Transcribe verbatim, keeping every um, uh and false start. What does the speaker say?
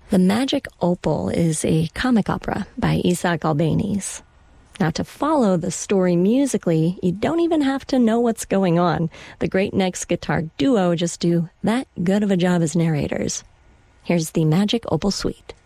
The Magic Opal is a comic opera by Isaac Albéniz. Now, to follow the story musically, you don't even have to know what's going on. The Great Necks guitar duo just do that good of a job as narrators. Here's the Magic Opal Suite.